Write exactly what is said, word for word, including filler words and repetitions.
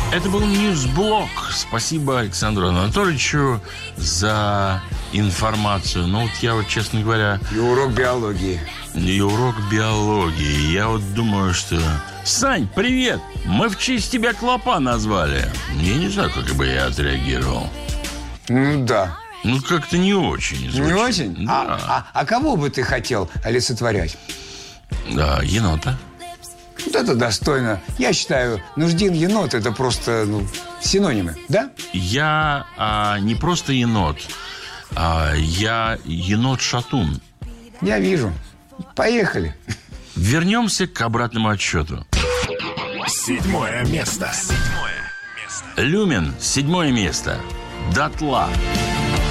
Это был Ньюсблок. Спасибо Александру Анатольевичу за информацию. Ну, вот я вот, честно говоря... И урок биологии. И урок биологии. Я вот думаю, что... Сань, привет! Мы в честь тебя Клопа назвали. Я не знаю, как бы я отреагировал. Ну, да. Ну, как-то не очень звучит. Не очень? Да. А, а, а кого бы ты хотел олицетворять? Да, енота. Вот это достойно. Я считаю, Нуждин енот – это просто ну, синонимы, да? Я а, не просто енот, а я енот-шатун. Я вижу. Поехали. Вернемся к обратному отсчету. Седьмое место. Седьмое место. Люмен, седьмое место. Дотла.